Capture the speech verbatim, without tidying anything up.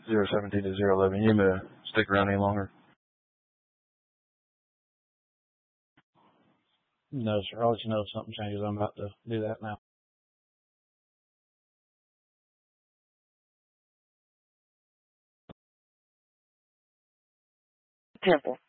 zero seventeen to zero eleven. You gonna stick around any longer? No, sir. I'll let you know if something changes. I'm about to do that now. Temple.